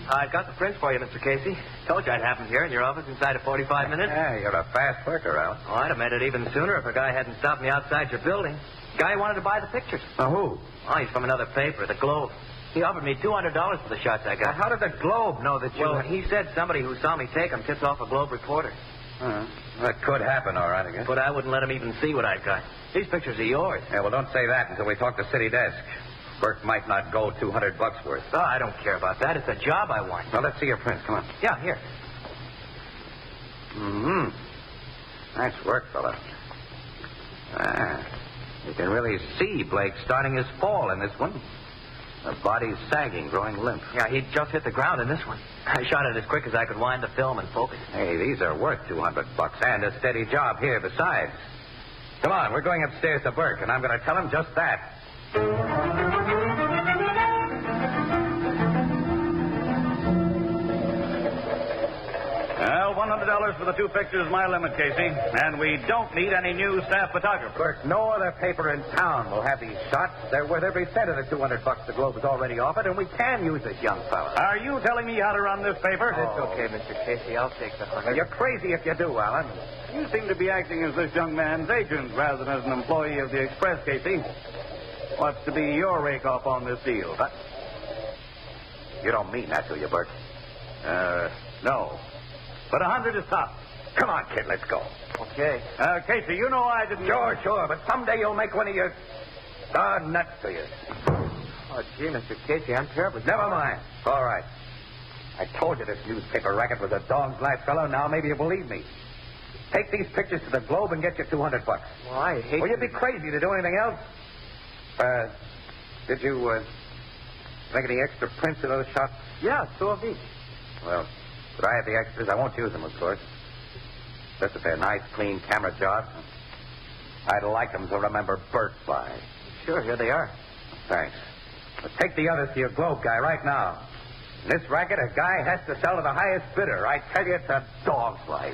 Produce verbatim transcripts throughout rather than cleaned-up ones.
I've got the prints for you, Mister Casey. Told you I'd have them here in your office inside of forty-five minutes. Yeah, you're a fast worker, Al. Oh, I'd have made it even sooner if a guy hadn't stopped me outside your building. Guy wanted to buy the pictures. Now, who? Oh, he's from another paper, the Globe. He offered me two hundred dollars for the shots I got. Now, how did the Globe know that you... Well, he said somebody who saw me take them tipped off a Globe reporter. Uh, that could happen, all right, I guess. But I wouldn't let him even see what I got. These pictures are yours. Yeah, well, don't say that until we talk to City Desk. Burke might not go two hundred bucks worth. Oh, I don't care about that. It's a job I want. Well, let's see your prints. Come on. Yeah, here. Mm-hmm. Nice work, fella. Ah, you can really see Blake starting his fall in this one. The body's sagging, growing limp. Yeah, he just hit the ground in this one. I shot it as quick as I could wind the film and focus. Hey, these are worth two hundred bucks and a steady job here besides. Come on, we're going upstairs to Burke, and I'm going to tell him just that. Well, one hundred dollars for the two pictures is my limit, Casey. And we don't need any new staff photographer. Burke, no other paper in town will have these shots. They're worth every cent of the two hundred bucks the Globe has already offered, and we can use this young fella. Are you telling me how to run this paper? It's okay, Mister Casey. I'll take the hundred. You're crazy if you do, Alan. You seem to be acting as this young man's agent rather than as an employee of the Express, Casey. What's to be your rake-off on this deal? What? You don't mean that, do you, Burke? Uh, no. But a hundred is top. Come on, kid, let's go. Okay. Uh, Casey, you know I didn't... Sure, sure, but someday you'll make one of your darn nuts to you. Oh, gee, Mister Casey, I'm terribly... Never mind. All right. I told you this newspaper racket was a dog's life, fellow. Now maybe you believe me. Take these pictures to the Globe and get your two hundred bucks. Well, I hate... Well, you'd be crazy to do anything else. Uh, did you, uh, make any extra prints of those shots? Yeah, two of each. Well, could I have the extras? I won't use them, of course. Just if they're nice, clean camera jobs. I'd like them to remember Bert by. Sure, here they are. Thanks. But take the others to your Globe guy right now. In this racket, a guy has to sell to the highest bidder. I tell you, it's a dog's life.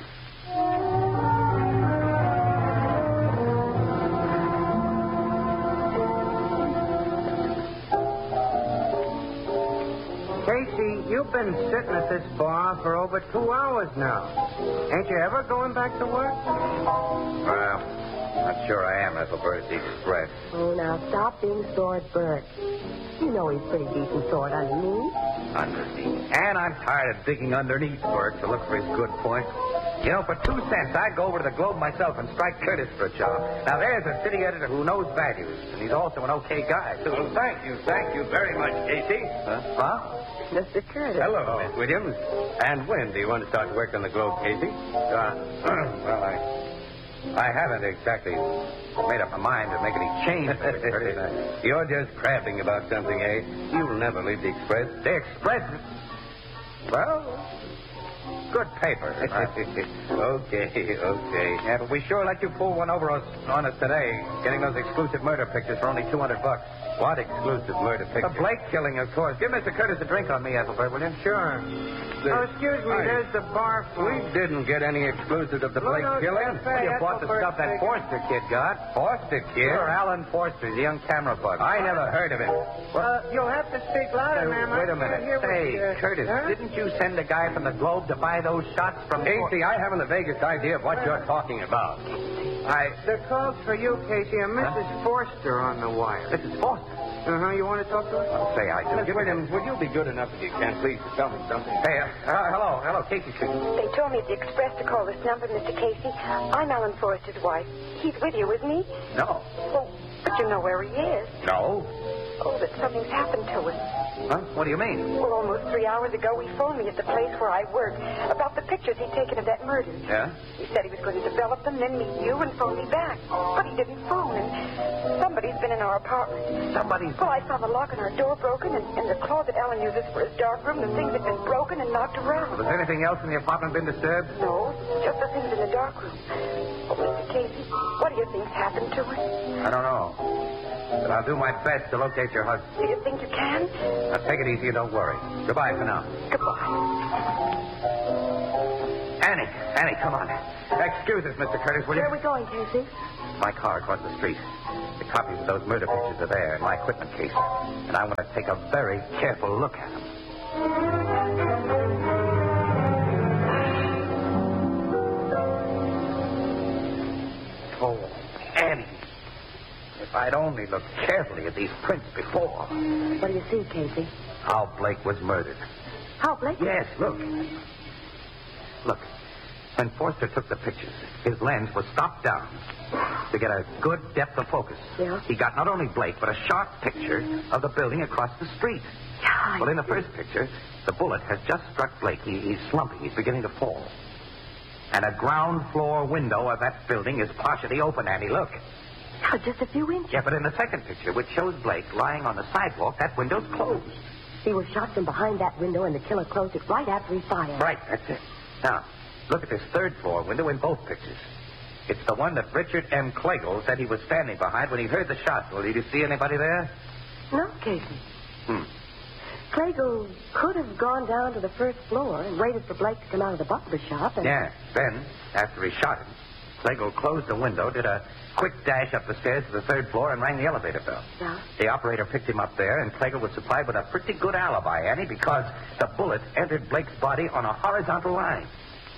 Casey, you've been sitting at this bar for over two hours now. Ain't you ever going back to work? Well, not sure I am, Ethelbert, at the Express. Oh, now stop being sore at Bert. You know he's pretty decent sort underneath. Underneath. And I'm tired of digging underneath Bert to look for his good points. You know, for two cents, I'd go over to the Globe myself and strike Curtis for a job. Now, there's a city editor who knows values, and he's also an okay guy, too. Well, thank you, thank you very much, Casey. Huh? Huh? Mister Curtis. Hello, Miss Williams. And when do you want to start work on the Globe, Casey? Uh, well, I... I haven't exactly made up my mind to make any change, Mister Curtis. You're just crabbing about something, eh? You'll never leave the Express. The Express? Well... Good paper. okay, okay. Yeah, but we sure let you pull one over us on us today, getting those exclusive murder pictures for only two hundred bucks. What exclusive murder pictures? The Blake killing, of course. Give Mister Curtis a drink on me, Ethelbert, will you? Sure. Oh, excuse me, I... there's the bar phone. We didn't get any exclusive of the Look, Blake look, killing. Cafe, You bought the Ethelbert stuff that Bacon. Forster kid got. Forster kid? Sure, Alan Forster, the young camera bug. I never heard of him. Uh, you'll have to speak louder, ma'am. Wait I a minute. can't hear what Say, you- Curtis, huh? didn't you send a guy from the Globe to buy those shots from... Casey, I haven't the vaguest idea of what you're talking about. I... The call's for you, Casey, and Missus Forster on the wire. Missus Forster? Uh-huh, you want to talk to her? I'll say I do. Miss Williams, would you be good enough, if you can, please, to tell me something? Hey, uh, uh, hello, hello, Casey Street. They told me at the Express to call this number, Mister Casey. I'm Ellen Forster's wife. He's with you, isn't he? No. Well, but you know where he is. No? Oh, that something's happened to him. Huh? What do you mean? Well, almost three hours ago, he phoned me at the place where I work about the pictures he'd taken of that murder. Yeah? He said he was going to develop them, then meet you and phone me back. But he didn't phone, and somebody's been in our apartment. Somebody's... Well, I found the lock on our door broken, and, and the closet that Alan uses for his darkroom, the things had been broken and knocked around. Was anything else in the apartment been disturbed? No, just the things in the darkroom. Oh, Mister Casey, what do you think's happened to him? I don't know. But I'll do my best to locate your husband. Do you think you can? Now, take it easy and don't worry. Goodbye for now. Goodbye. Annie, Annie, come on. Excuse us, Mister Curtis, will you? Where are we going, Casey? My car across the street. The copies of those murder pictures are there in my equipment case. And I want to take a very careful look at them. I'd only looked carefully at these prints before. What do you see, Casey? How Blake was murdered. How, Blake? Yes, look. Look. When Forster took the pictures, his lens was stopped down to get a good depth of focus. Yeah? He got not only Blake, but a sharp picture of the building across the street. Yeah, Well, in the first picture, the bullet has just struck Blake. He, he's slumping. He's beginning to fall. And a ground floor window of that building is partially open, Annie. Look. Oh, just a few inches. Yeah, but in the second picture, which shows Blake lying on the sidewalk, that window's closed. He was shot from behind that window, and the killer closed it right after he fired. Right, that's it. Now, look at this third floor window in both pictures. It's the one that Richard M. Clagle said he was standing behind when he heard the shot. Well, did you see anybody there? No, Casey. Hmm. Clagle could have gone down to the first floor and waited for Blake to come out of the butler shop. And... Yeah. Then, after he shot him, Clagle closed the window, did a quick dash up the stairs to the third floor, and rang the elevator bell. Yeah? The operator picked him up there, and Clagle was supplied with a pretty good alibi, Annie, because the bullet entered Blake's body on a horizontal line.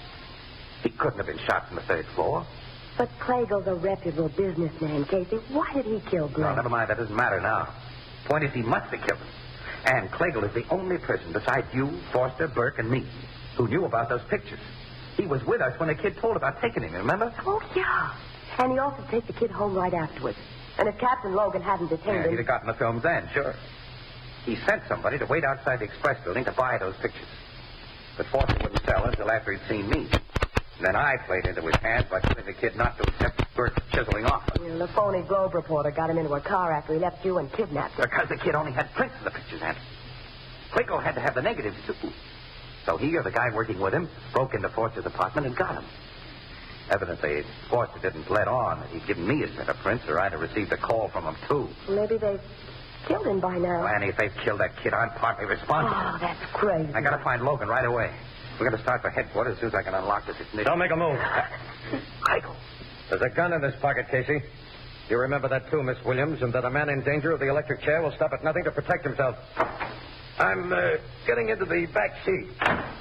He couldn't have been shot from the third floor. But Clagle's a reputable businessman, Casey. Why did he kill Blake? No, never mind. That doesn't matter now. Point is, he must have killed him. And Clagle is the only person besides you, Forster, Burke, and me who knew about those pictures. He was with us when the kid told about taking him, remember? Oh, yeah. And he offered to take the kid home right afterwards. And if Captain Logan hadn't detained Yeah, him... he'd have gotten the films then, sure. He sent somebody to wait outside the express building to buy those pictures. But Forster wouldn't sell until after he'd seen me. And then I played into his hands by telling the kid not to accept Burke's chiseling offer. You know, the phony Globe reporter got him into a car after he left you and kidnapped him. Because the kid only had prints of the pictures, Annie. Clagle had to have the negatives, too. So he or the guy working with him broke into Forster's apartment and got him. Evidently, Forster didn't let on that he'd given me a set of prints, or I'd have received a call from him, too. Maybe they've killed him by now. Well, Annie, if they've killed that kid, I'm partly responsible. Oh, that's crazy. I gotta find Logan right away. We're gonna start for headquarters as soon as I can unlock this ignition. Don't make a move. Clagle. There's a gun in this pocket, Casey. You remember that, too, Miss Williams, and that a man in danger of the electric chair will stop at nothing to protect himself. I'm uh, getting into the back seat.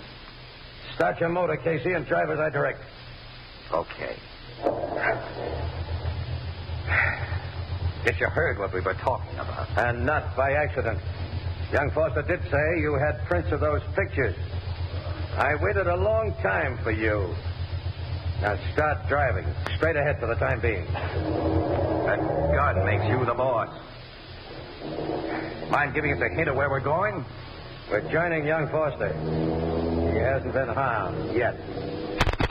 Start your motor, Casey, and drive as I direct. Okay. Guess you heard what we were talking about. And not by accident. Young Foster did say you had prints of those pictures. I waited a long time for you. Now start driving. Straight ahead for the time being. That gun makes you the boss. Mind giving us a hint of where we're going? We're joining young Foster. He hasn't been harmed yet.